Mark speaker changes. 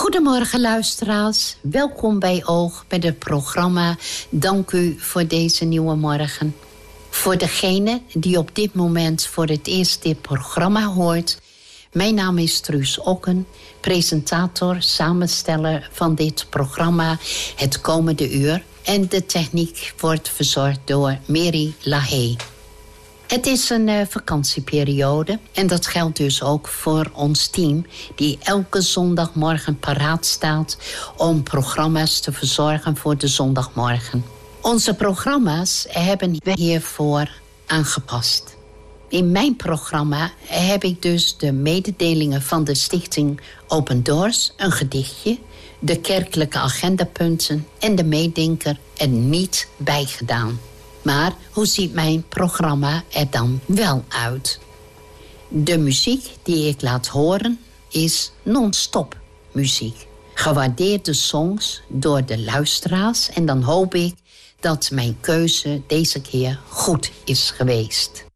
Speaker 1: Goedemorgen luisteraars, welkom bij Oog met het programma Dank u voor deze nieuwe morgen. Voor degene die op dit moment voor het eerst dit programma hoort, mijn naam is Truus Okken, presentator, samensteller van dit programma het komende uur. En de techniek wordt verzorgd door Mary Lahey. Het is een vakantieperiode en dat geldt dus ook voor ons team die elke zondagmorgen paraat staat om programma's te verzorgen voor de zondagmorgen. Onze programma's hebben we hiervoor aangepast. In mijn programma heb ik dus de mededelingen van de stichting Open Doors, een gedichtje, de kerkelijke agendapunten en de meedenker er niet bij gedaan. Maar hoe ziet mijn programma er dan wel uit? De muziek die ik laat horen is non-stop muziek. Gewaardeerde songs door de luisteraars en dan hoop ik dat mijn keuze deze keer goed is geweest.